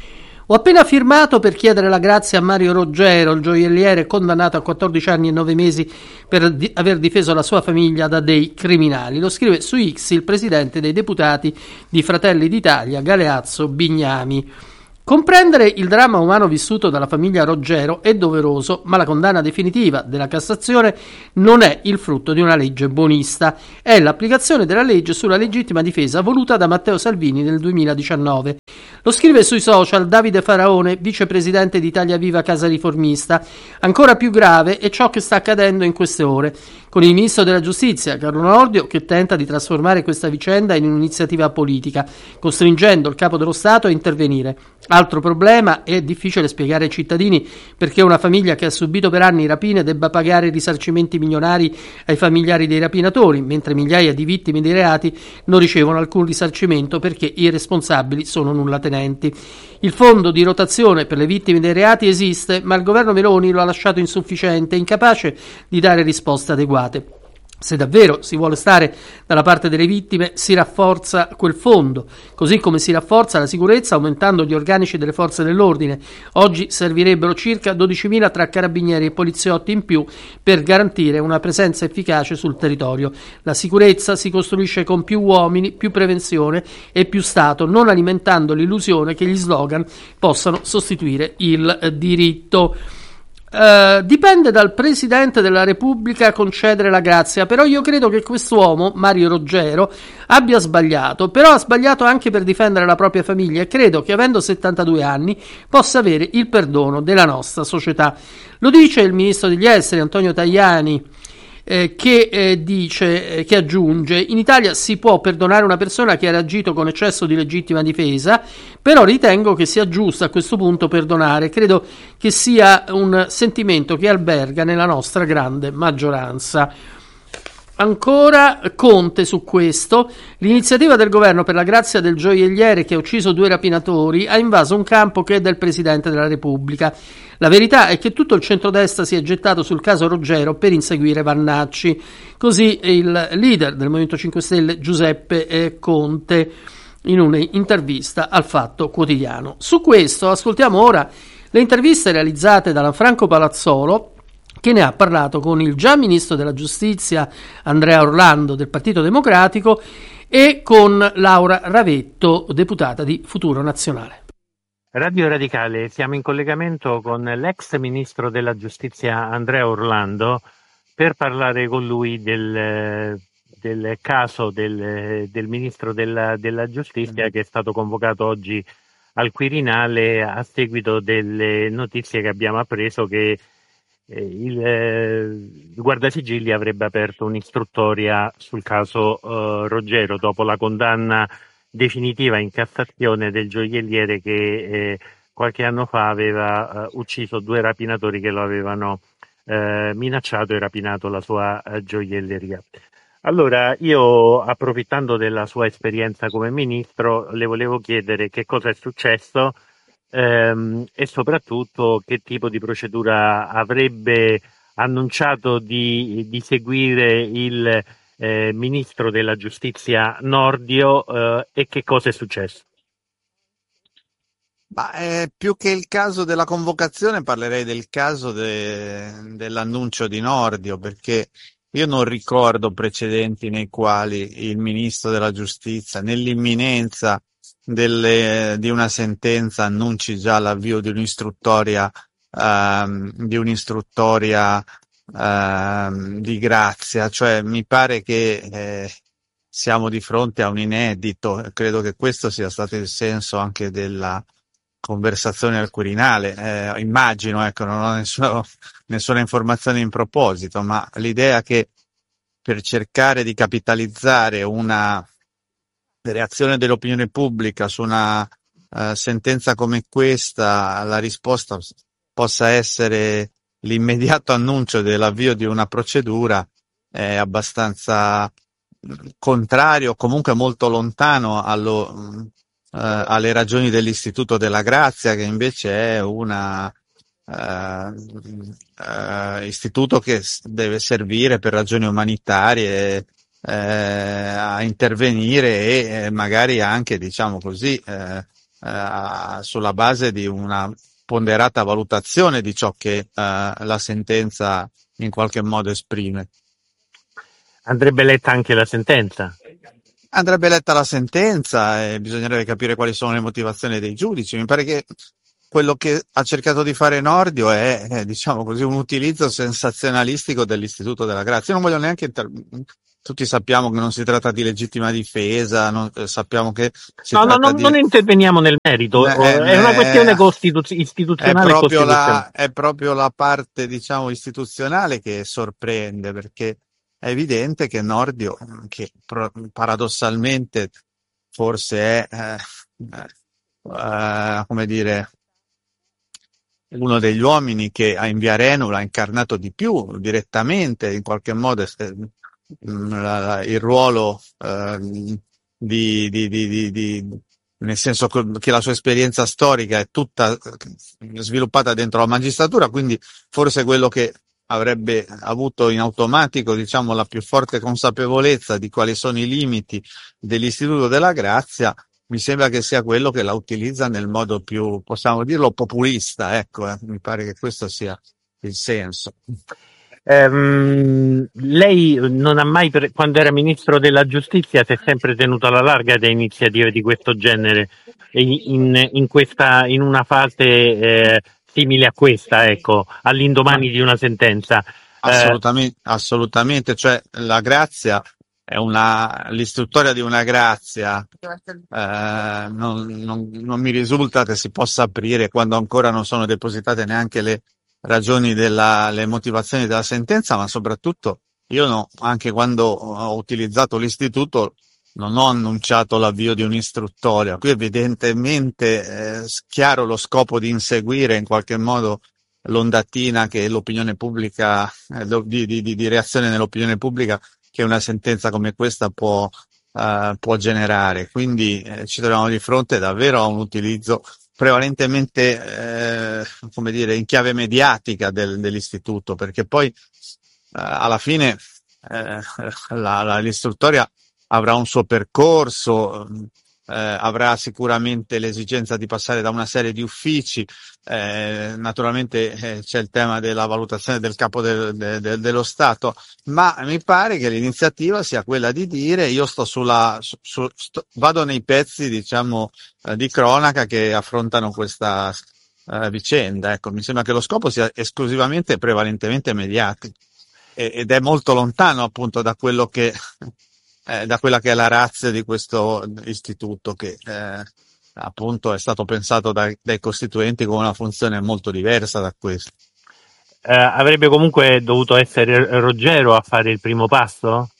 Ho appena firmato per chiedere la grazia a Mario Roggero, il gioielliere condannato a quattordici anni e nove mesi per di- aver difeso la sua famiglia da dei criminali. Lo scrive su X il presidente dei deputati di Fratelli d'Italia, Galeazzo Bignami. Comprendere il dramma umano vissuto dalla famiglia Roggero è doveroso, ma la condanna definitiva della Cassazione non è il frutto di una legge buonista, è l'applicazione della legge sulla legittima difesa voluta da Matteo Salvini nel duemiladiciannove. Lo scrive sui social Davide Faraone, vicepresidente di Italia Viva Casa Riformista. Ancora più grave è ciò che sta accadendo in queste ore, con il ministro della Giustizia, Carlo Nordio, che tenta di trasformare questa vicenda in un'iniziativa politica, costringendo il capo dello Stato a intervenire. Altro problema, è difficile spiegare ai cittadini perché una famiglia che ha subito per anni rapine debba pagare risarcimenti milionari ai familiari dei rapinatori, mentre migliaia di vittime dei reati non ricevono alcun risarcimento perché i responsabili sono nullatenenti. Il fondo di rotazione per le vittime dei reati esiste, ma il governo Meloni lo ha lasciato insufficiente, incapace di dare risposte adeguate. Se davvero si vuole stare dalla parte delle vittime, si rafforza quel fondo, così come si rafforza la sicurezza aumentando gli organici delle forze dell'ordine. Oggi servirebbero circa dodicimila tra carabinieri e poliziotti in più per garantire una presenza efficace sul territorio. La sicurezza si costruisce con più uomini, più prevenzione e più Stato, non alimentando l'illusione che gli slogan possano sostituire il diritto. Uh, dipende dal Presidente della Repubblica concedere la grazia, però io credo che quest'uomo, Mario Roggero, abbia sbagliato, però ha sbagliato anche per difendere la propria famiglia e credo che avendo settantadue anni possa avere il perdono della nostra società. Lo dice il Ministro degli Esteri Antonio Tajani, Eh, che eh, dice, eh, che aggiunge: in Italia si può perdonare una persona che ha reagito con eccesso di legittima difesa, però ritengo che sia giusto a questo punto perdonare. Credo che sia un sentimento che alberga nella nostra grande maggioranza. Ancora Conte su questo: l'iniziativa del governo per la grazia del gioielliere che ha ucciso due rapinatori ha invaso un campo che è del Presidente della Repubblica. La verità è che tutto il centrodestra si è gettato sul caso Roggero per inseguire Vannacci. Così il leader del Movimento cinque Stelle Giuseppe Conte in un'intervista al Fatto Quotidiano. Su questo ascoltiamo ora le interviste realizzate da Franco Palazzolo, che ne ha parlato con il già ministro della Giustizia Andrea Orlando del Partito Democratico e con Laura Ravetto, deputata di Futuro Nazionale. Radio Radicale, siamo in collegamento con l'ex ministro della Giustizia Andrea Orlando per parlare con lui del, del caso del, del ministro della, della Giustizia che è stato convocato oggi al Quirinale a seguito delle notizie che abbiamo appreso che eh, il, eh, il Guardasigilli avrebbe aperto un'istruttoria sul caso eh, Roggero dopo la condanna definitiva in Cassazione del gioielliere che eh, qualche anno fa aveva eh, ucciso due rapinatori che lo avevano eh, minacciato e rapinato la sua eh, gioielleria. Allora, io, approfittando della sua esperienza come ministro, le volevo chiedere che cosa è successo ehm, e soprattutto che tipo di procedura avrebbe annunciato di, di seguire il Eh, ministro della Giustizia Nordio eh, e che cosa è successo? Ma eh, più che il caso della convocazione parlerei del caso de- dell'annuncio di Nordio, perché io non ricordo precedenti nei quali il ministro della Giustizia, nell'imminenza delle, di una sentenza, annunci già l'avvio di un'istruttoria ehm, di un'istruttoria Uh, di grazia, cioè mi pare che eh, siamo di fronte a un inedito. Credo che questo sia stato il senso anche della conversazione al Quirinale. Eh, immagino, ecco, non ho nessuna, nessuna informazione in proposito, ma l'idea che per cercare di capitalizzare una reazione dell'opinione pubblica su una uh, sentenza come questa, la risposta possa essere l'immediato annuncio dell'avvio di una procedura è abbastanza contrario, comunque molto lontano allo, eh, alle ragioni dell'istituto della grazia, che invece è un eh, eh, istituto che deve servire per ragioni umanitarie eh, a intervenire e eh, magari anche, diciamo così, eh, eh, sulla base di una ponderata valutazione di ciò che eh, la sentenza in qualche modo esprime. Andrebbe letta anche la sentenza? Andrebbe letta la sentenza e bisognerebbe capire quali sono le motivazioni dei giudici. Mi pare che quello che ha cercato di fare Nordio è, eh, diciamo così, un utilizzo sensazionalistico dell'istituto della grazia. Io non voglio neanche inter- tutti sappiamo che non si tratta di legittima difesa, non, eh, sappiamo che si no, tratta no, non, di... non interveniamo nel merito, Eh, è una eh, questione costituz- istituzionale. È proprio, e costituzionale. la, è proprio la parte, diciamo, istituzionale che sorprende, perché è evidente che Nordio, che pro- paradossalmente forse è, eh, eh, come dire, uno degli uomini che in Via Renula ha incarnato di più direttamente, in qualche modo, eh, la, la, il ruolo eh, di, di, di, di, di nel senso che la sua esperienza storica è tutta sviluppata dentro la magistratura, quindi forse quello che avrebbe avuto in automatico, diciamo, la più forte consapevolezza di quali sono i limiti dell'istituto della grazia, mi sembra che sia quello che la utilizza nel modo più, possiamo dirlo, populista, ecco, eh. Mi pare che questo sia il senso. Um, lei non ha mai, pre- quando era ministro della giustizia, si è sempre tenuto alla larga da iniziative di questo genere, in, in, in, questa, in una fase eh, simile a questa, ecco, all'indomani di una sentenza. Assolutamente, eh, assolutamente, cioè la grazia è una, l'istruttoria di una grazia, eh, non, non, non mi risulta che si possa aprire quando ancora non sono depositate neanche le ragioni della, le motivazioni della sentenza, ma soprattutto io no, anche quando ho utilizzato l'istituto non ho annunciato l'avvio di un'istruttoria. Qui evidentemente è chiaro lo scopo di inseguire in qualche modo l'ondatina che l'opinione pubblica, eh, di, di, di reazione nell'opinione pubblica che una sentenza come questa può, uh, può generare. Quindi eh, ci troviamo di fronte davvero a un utilizzo prevalentemente, eh, come dire, in chiave mediatica del, dell'istituto, perché poi eh, alla fine eh, la, la, l'istruttoria avrà un suo percorso, eh, avrà sicuramente l'esigenza di passare da una serie di uffici, eh, naturalmente eh, c'è il tema della valutazione del capo del, de, de, dello Stato, ma mi pare che l'iniziativa sia quella di dire io sto sulla, su, su, sto, vado nei pezzi, diciamo, eh, di cronaca che affrontano questa eh, vicenda. Ecco, mi sembra che lo scopo sia esclusivamente e prevalentemente mediatico e, ed è molto lontano appunto da quello che eh, da quella che è la razza di questo istituto che eh, appunto è stato pensato dai, dai costituenti con una funzione molto diversa da questa. Eh, avrebbe comunque dovuto essere Roggero a fare il primo passo?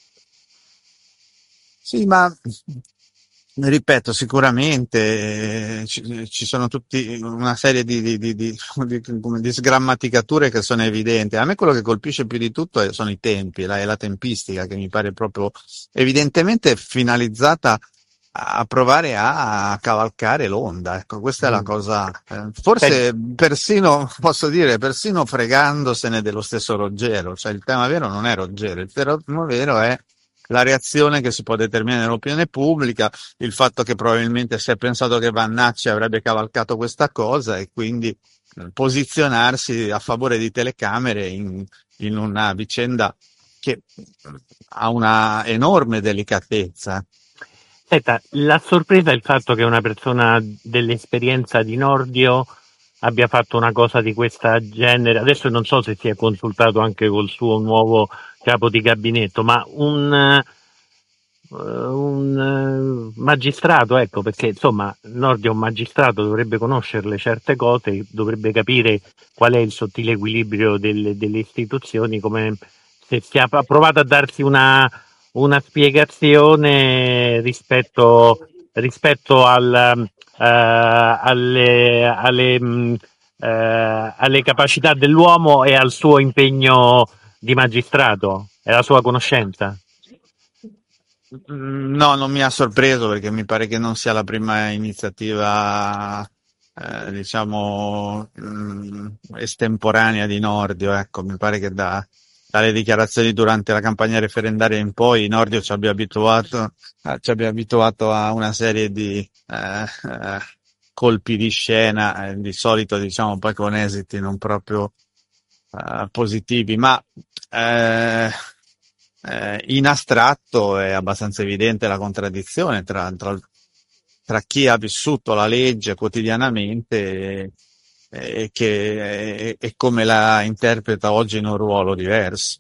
Sì, ma ripeto, sicuramente eh, ci, ci sono tutti una serie di, di, di, di, di, di sgrammaticature che sono evidenti. A me quello che colpisce più di tutto è, sono i tempi, la, è la tempistica che mi pare proprio evidentemente finalizzata a provare a cavalcare l'onda. Ecco, questa è la cosa, eh, forse persino, posso dire, persino fregandosene dello stesso Roggero. Cioè il tema vero non è Roggero, il tema vero è la reazione che si può determinare nell'opinione pubblica, il fatto che probabilmente si è pensato che Vannacci avrebbe cavalcato questa cosa e quindi posizionarsi a favore di telecamere in, in una vicenda che ha una enorme delicatezza. Senta, la sorpresa è il fatto che una persona dell'esperienza di Nordio abbia fatto una cosa di questa genere. Adesso non so se si è consultato anche col suo nuovo capo di gabinetto, ma un, uh, un uh, magistrato, ecco, perché insomma Nordio è un magistrato, dovrebbe conoscerle certe cose, dovrebbe capire qual è il sottile equilibrio delle, delle istituzioni, come se si ha provato a darsi una una spiegazione rispetto rispetto al, uh, alle, alle, uh, alle capacità dell'uomo e al suo impegno di magistrato e alla sua conoscenza. No, non mi ha sorpreso perché mi pare che non sia la prima iniziativa eh, diciamo mh, estemporanea di Nordio, ecco, mi pare che da dalle dichiarazioni durante la campagna referendaria in poi Nordio ci abbia abituato, eh, ci abbia abituato a una serie di eh, eh, colpi di scena, eh, di solito diciamo poi con esiti non proprio eh, positivi, ma eh, eh, in astratto è abbastanza evidente la contraddizione tra, tra, tra chi ha vissuto la legge quotidianamente e, e, che, e, e come la interpreta oggi in un ruolo diverso.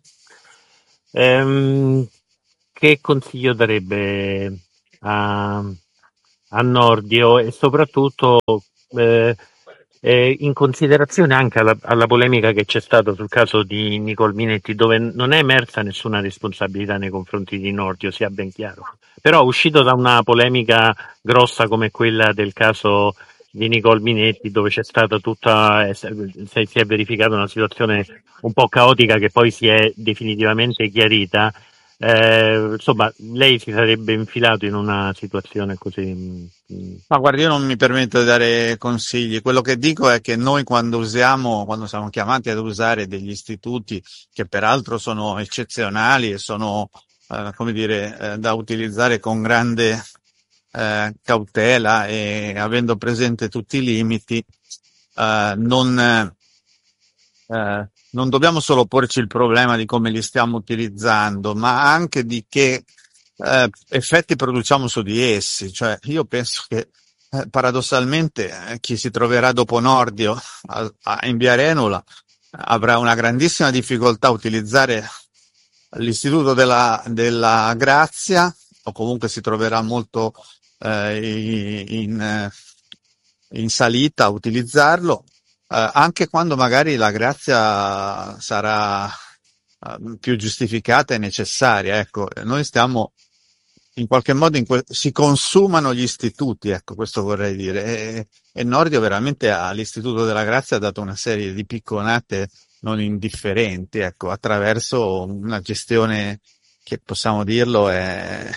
Ehm, che consiglio darebbe a, a Nordio e soprattutto eh, eh, in considerazione anche alla, alla polemica che c'è stata sul caso di Nicole Minetti, dove non è emersa nessuna responsabilità nei confronti di Nordio, sia ben chiaro, però uscito da una polemica grossa come quella del caso di Nicole Minetti, dove c'è stata tutta, eh, si è verificata una situazione un po' caotica che poi si è definitivamente chiarita. Eh, insomma, lei si sarebbe infilato in una situazione così? Ma guardi, io non mi permetto di dare consigli. Quello che dico è che noi quando usiamo, quando siamo chiamati ad usare degli istituti che peraltro sono eccezionali e sono, eh, come dire, eh, da utilizzare con grande eh, cautela e avendo presente tutti i limiti, eh, non eh, non dobbiamo solo porci il problema di come li stiamo utilizzando, ma anche di che eh, effetti produciamo su di essi. Cioè, io penso che eh, paradossalmente eh, chi si troverà dopo Nordio a, a, in via Arenula avrà una grandissima difficoltà a utilizzare l'istituto della, della grazia, o comunque si troverà molto eh, in, in salita a utilizzarlo. Uh, anche quando magari la grazia sarà uh, più giustificata e necessaria, ecco, noi stiamo in qualche modo in que- si consumano gli istituti, ecco, questo vorrei dire, e, e Nordio veramente all'istituto della grazia ha dato una serie di picconate non indifferenti, ecco, attraverso una gestione che possiamo dirlo è,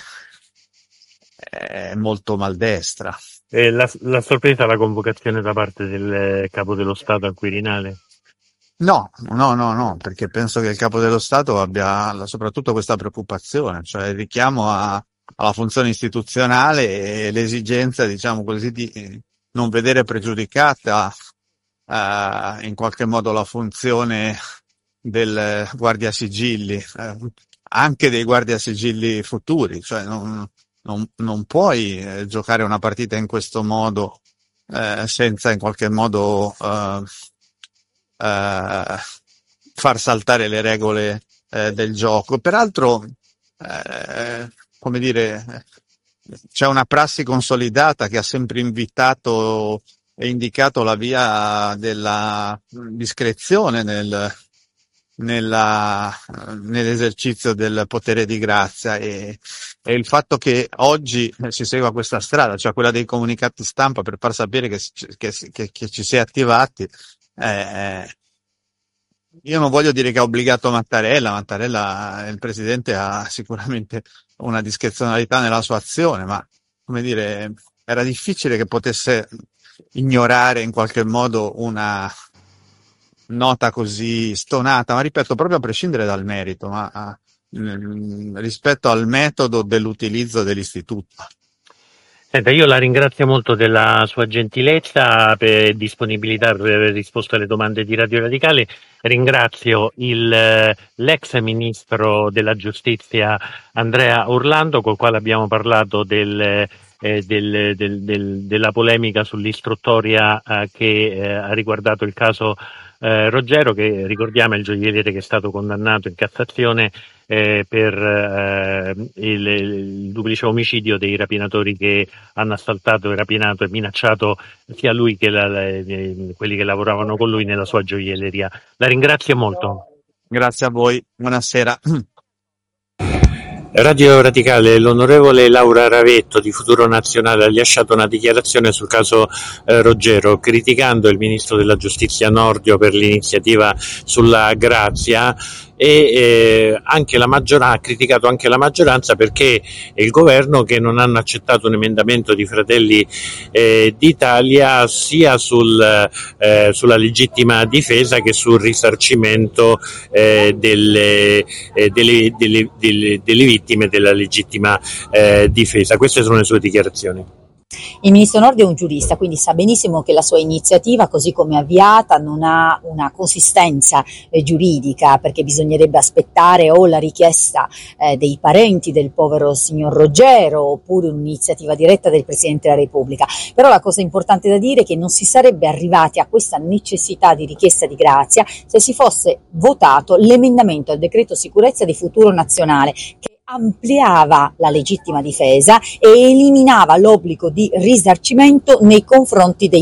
è molto maldestra. Eh, la, la sorpresa la convocazione da parte del capo dello Stato al Quirinale? No, no, no, no, perché penso che il capo dello Stato abbia soprattutto questa preoccupazione, cioè il richiamo a, alla funzione istituzionale e l'esigenza, diciamo così, di non vedere pregiudicata eh, in qualche modo la funzione del guardiasigilli, eh, anche dei guardiasigilli futuri, cioè non, Non, non puoi eh, giocare una partita in questo modo eh, senza in qualche modo eh, eh, far saltare le regole eh, del gioco. Peraltro, eh, come dire, c'è una prassi consolidata che ha sempre invitato e indicato la via della discrezione nel, nella, nell'esercizio del potere di grazia e, e il fatto che oggi si segua questa strada, cioè quella dei comunicati stampa per far sapere che, che, che, che ci si è attivati, eh, io non voglio dire che ha obbligato Mattarella, Mattarella, il presidente, ha sicuramente una discrezionalità nella sua azione, ma come dire, era difficile che potesse ignorare in qualche modo una nota così stonata, ma ripeto, proprio a prescindere dal merito, ma a, mh, rispetto al metodo dell'utilizzo dell'istituto. Senta, io la ringrazio molto della sua gentilezza e disponibilità per aver risposto alle domande di Radio Radicale. Ringrazio il, l'ex ministro della giustizia Andrea Orlando, col quale abbiamo parlato del, eh, del, del, del, della polemica sull'istruttoria eh, che eh, ha riguardato il caso eh, Roggero, che ricordiamo è il gioielliere che è stato condannato in Cassazione eh, per eh, il, il duplice omicidio dei rapinatori che hanno assaltato e rapinato e minacciato sia lui che la, la, quelli che lavoravano con lui nella sua gioielleria. La ringrazio molto. Grazie a voi, buonasera. Radio Radicale, l'onorevole Laura Ravetto di Futuro Nazionale ha rilasciato una dichiarazione sul caso eh, Roggero, criticando il ministro della giustizia Nordio per l'iniziativa sulla grazia e eh, anche la maggioranza ha criticato anche la maggioranza perché il governo che non hanno accettato un emendamento di Fratelli eh, d'Italia sia sul, eh, sulla legittima difesa che sul risarcimento eh, delle, eh, delle, delle, delle, delle vittime della legittima eh, difesa. Queste sono le sue dichiarazioni. Il ministro Nordio è un giurista, quindi sa benissimo che la sua iniziativa, così come avviata, non ha una consistenza eh, giuridica, perché bisognerebbe aspettare o la richiesta eh, dei parenti del povero signor Roggero oppure un'iniziativa diretta del Presidente della Repubblica. Però la cosa importante da dire è che non si sarebbe arrivati a questa necessità di richiesta di grazia se si fosse votato l'emendamento al decreto sicurezza di Futuro Nazionale, che ampliava la legittima difesa e eliminava l'obbligo di risarcimento nei confronti dei